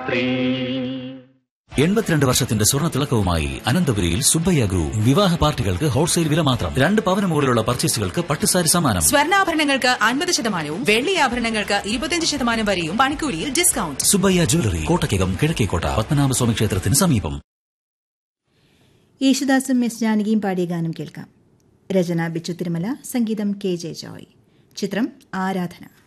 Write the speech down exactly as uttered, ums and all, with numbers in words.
എൺപത്തിരണ്ട് വർഷത്തിന്റെ സ്വർണ്ണ തിളക്കവുമായി അനന്തപുരിയിൽ സുബ്ബയ്യ ഗ്രൂപ്പ്. വിവാഹ പാർട്ടികൾക്ക് ഹോൾസെയിൽ വില മാത്രം. രണ്ട് പവന് മുകളിലുള്ള പർച്ചേസുകൾക്ക് പട്ടുസാരി സമ്മാനം. സ്വർണ്ണാഭരണങ്ങൾക്ക് അൻപത് ശതമാനവും വെള്ളി ആഭരണങ്ങൾക്ക് ഇരുപത്തിയഞ്ച് ശതമാനം വരെയും പണിക്കൂലിയിൽ ഡിസ്കൗണ്ട്. സുബ്ബയ്യ ജ്വല്ലറി, കോട്ടയ്ക്കകം കിഴക്കേക്കോട്ട, പത്മനാഭസ്വാമി ക്ഷേത്രത്തിന് സമീപം. യേശുദാസും എസ് ജാനകിയും പാടിയ ഗാനം കേൾക്കാം. രചന ബിച്ചു തിരുമല, സംഗീതം കെ ജെ ജോയ്. ചിത്രം ആരാധന.